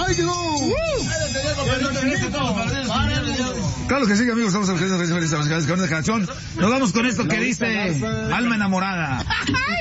¡Ahí llegó! Claro que sí, amigos, estamos en la canción. Nos vamos con esto que dice Alma Enamorada.